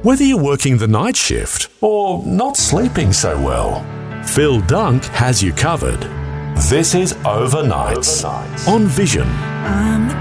Whether you're working the night shift or not sleeping so well, Phil Dunk has you covered. This is Overnights on Vision. I'm the